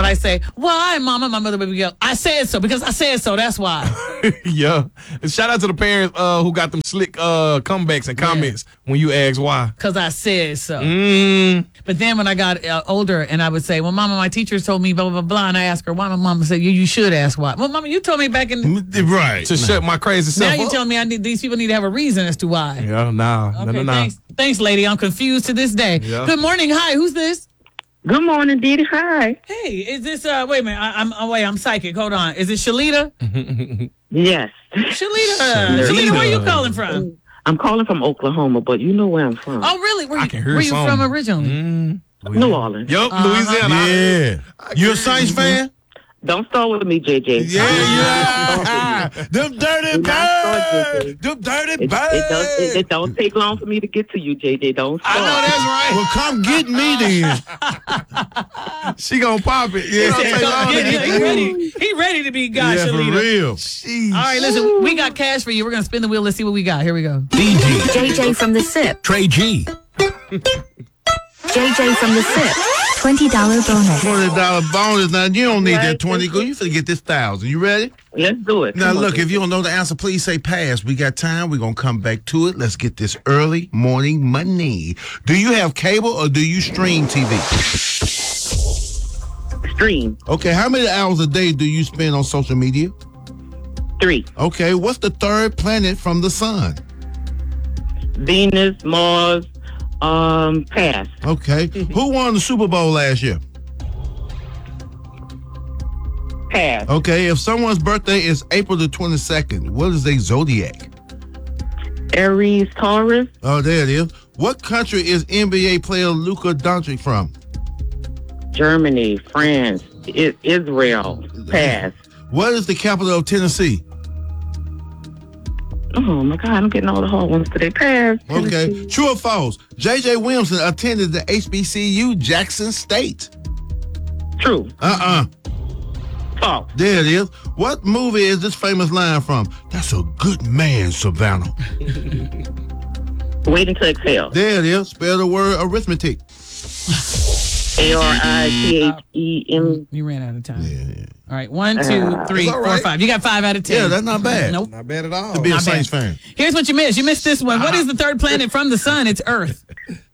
when I say, why, Mama? My mother would go, I said so because I said so. That's why. Yeah. And shout out to the parents who got them slick comebacks and comments when you ask why. Because I said so. Mm. But then when I got older and I would say, well, Mama, my teachers told me blah, blah, blah. And I asked her why. My mama said, you should ask why. Well, Mama, you told me back in... Right. To shut my crazy self up. Now you telling me these people need to have a reason as to why. Yeah, nah. Okay, nah. Thanks, lady. I'm confused to this day. Yeah. Good morning. Hi, who's this? Good morning, Didi. Hi. Hey, is this, wait a minute. I'm psychic. Hold on. Is it Shalita? Yes. Shalita, where you calling from? I'm calling from Oklahoma, but you know where I'm from. Oh, really? Where can hear you something. from originally? New Orleans. Yup, Louisiana. Yeah. You a Saints fan? Don't start with me, JJ. Yeah. Them dirty birds. Them dirty birds. It don't take long for me to get to you, JJ. Don't start. I know that's right. Well, come get me then. She gonna pop it. Yeah. He ready to be God, Yeah, for Shalita. real. Jeez. All right, listen, we got cash for you. We're going to spin the wheel. Let's see what we got. Here we go. JJ from the SIP. Trey G. JJ from the SIP. $20 bonus. $20 bonus. Now, you don't need that 20. Go. You finna get this 1,000. You ready? Let's do it. Now, Come on, look, JJ. if you don't know the answer, please say pass. We got time. We're going to come back to it. Let's get this early morning money. Do you have cable or do you stream TV? Stream. Okay, how many hours a day do you spend on social media? 3. Okay, what's the third planet from the sun? Venus, Mars, pass. Okay. Who won the Super Bowl last year? Pass. Okay, if someone's birthday is April the 22nd, what is their zodiac? Aries, Taurus, Oh, there it is. What country is NBA player Luka Doncic from? Germany, France, Israel, pass. What is the capital of Tennessee? Oh my God, I'm getting all the hard ones today. Pass. Okay. Tennessee. True or false? J.J. Williamson attended the HBCU Jackson State. True. False. There it is. What movie is this famous line from? That's a good man, Savannah. Waiting to exhale. There it is. Spell the word arithmetic. ARITHEM. You ran out of time. Yeah. All right, 1, 2, 3, That's all 4, right. 5. You got 5 out of 10. Yeah, that's not bad. Nope. Not bad at all. To be a Not Saints bad. fan. Here's what you missed. You missed this one. What is the third planet from the sun? It's Earth.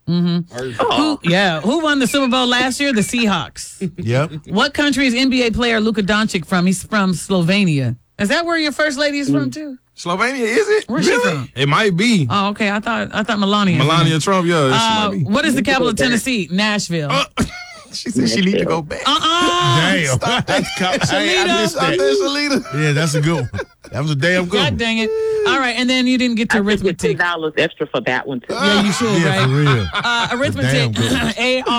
Who won the Super Bowl last year? The Seahawks. Yep. What country is NBA player Luka Doncic from? He's from Slovenia. Is that where your first lady is from too? Slovenia, is it? Where's she from? It might be. Oh, okay. I thought Melania. Melania Trump, yeah. She might be. What is the capital of Tennessee? Nashville. She said she need to go back. Damn. That's hey, I missed I that. bet Shalita. Yeah, that's a good one. That was a damn good God one. dang it. All right, and then you didn't get to I should get arithmetic. $2 extra for that one too. Yeah, you should, Yeah, for right? real. Arithmetic, Damn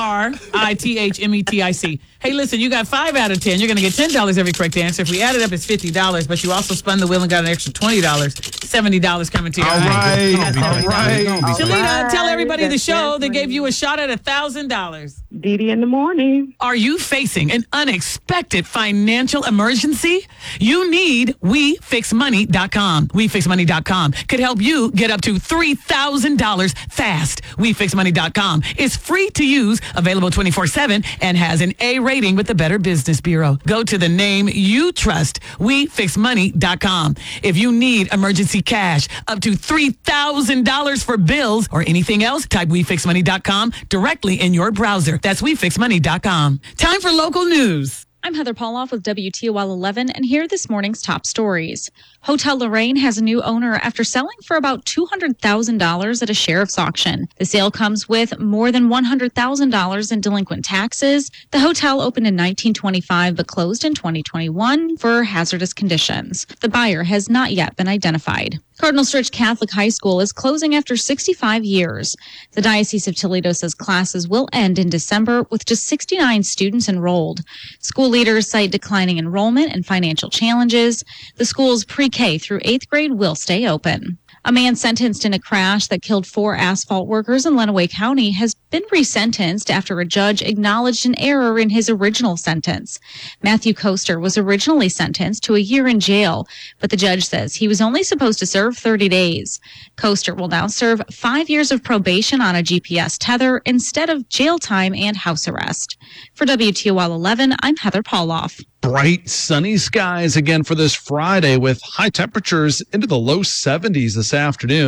ARITHMETIC. Hey, listen, you got 5 out of 10. You're going to get $10 every correct answer. If we add it up, it's $50, but you also spun the wheel and got an extra $20. $70 coming to you. All right. Shalita, tell everybody the show they gave you a shot at $1,000. Didi in the morning. Are you facing an unexpected financial emergency? You need WeFixMoney.com. WeFixMoney.com could help you get up to $3,000 fast. WeFixMoney.com is free to use, available 24/7, and has an A rating with the Better Business Bureau. Go to the name you trust, WeFixMoney.com. If you need emergency cash, up to $3,000 for bills or anything else, type WeFixMoney.com directly in your browser. That's WeFixMoney.com. Time for local news. I'm Heather Pauloff with WTOL 11, and here are this morning's top stories. Hotel Lorraine has a new owner after selling for about $200,000 at a sheriff's auction. The sale comes with more than $100,000 in delinquent taxes. The hotel opened in 1925 but closed in 2021 for hazardous conditions. The buyer has not yet been identified. Cardinal Stritch Catholic High School is closing after 65 years. The Diocese of Toledo says classes will end in December with just 69 students enrolled. School leaders cite declining enrollment and financial challenges. The school's pre-K through 8th grade will stay open. A man sentenced in a crash that killed 4 asphalt workers in Lenawee County has been resentenced after a judge acknowledged an error in his original sentence. Matthew Coaster was originally sentenced to a year in jail, but the judge says he was only supposed to serve 30 days. Coaster will now serve 5 years of probation on a GPS tether instead of jail time and house arrest. For WTOL 11, I'm Heather Pauloff. Bright, sunny skies again for this Friday with high temperatures into the low 70s this afternoon.